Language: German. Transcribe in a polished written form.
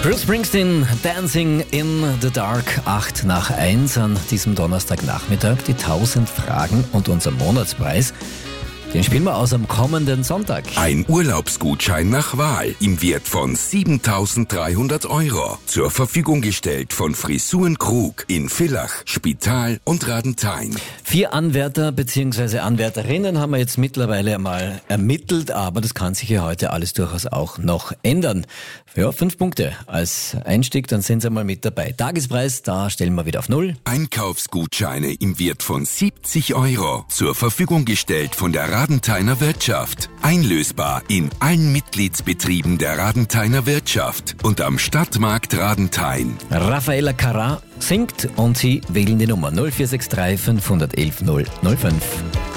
Bruce Springsteen, Dancing in the Dark, 8:08 an diesem Donnerstagnachmittag. Die 1000 Fragen und unser Monatspreis, den spielen wir aus am kommenden Sonntag. Ein Urlaubsgutschein nach Wahl im Wert von 7.300 €. Zur Verfügung gestellt von Frisuren Krug in Villach, Spital und Radenthein. 4 Anwärter bzw. Anwärterinnen haben wir jetzt mittlerweile mal ermittelt, aber das kann sich ja heute alles durchaus auch noch ändern. Ja, 5 Punkte als Einstieg, dann sind Sie mal mit dabei. Tagespreis, da stellen wir wieder auf 0. Einkaufsgutscheine im Wert von 70 € zur Verfügung gestellt von der Radentheiner Wirtschaft. Einlösbar in allen Mitgliedsbetrieben der Radentheiner Wirtschaft und am Stadtmarkt Radenthein. Raffaella Carrà singt und Sie wählen die Nummer 0463 511 005.